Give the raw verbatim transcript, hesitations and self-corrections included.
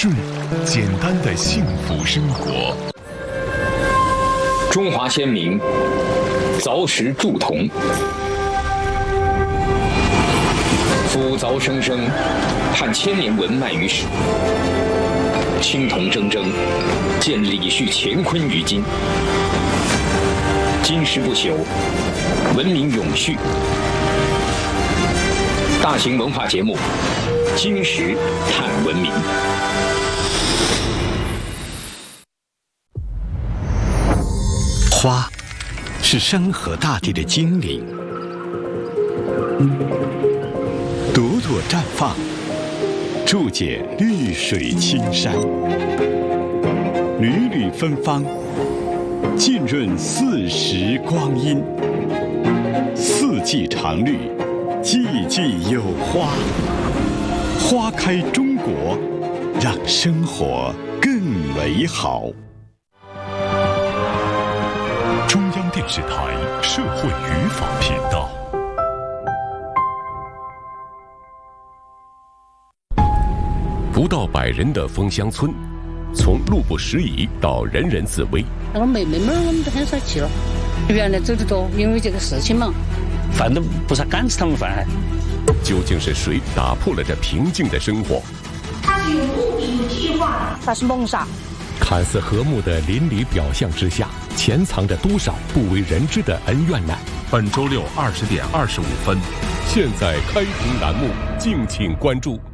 顺简单的幸福生活。 中华先民凿石铸铜，夫凿生生，探千年文脉于史。青铜铮铮，见李旭乾坤于今。金石不朽，文明永续。大型文化节目《金石探文明》。 花是山河大地的精灵，朵朵绽放，注解绿水青山，缕缕芬芳，浸润四时光阴。四季常绿，季季有花。花开中国，让生活更美好。 中央电视台社会语法频道。 不到百人的枫香村，从路不拾遗到人人自危。 那个妹妹们我们都很少去了，原来走得多，因为这个事情嘛，饭都不是赶吃他们饭。 究竟是谁打破了这平静的生活？ 它是有目的、有计划， 它是谋杀。 看似和睦的邻里表象之下，潜藏着多少不为人知的恩怨呢？ 本周六二十点二十五分， 现在开庭栏目，敬请关注。